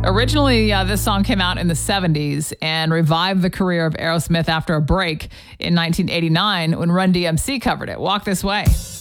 Originally, this song came out in the 70s and revived the career of Aerosmith after a break in 1989 when Run DMC covered it. Walk This Way.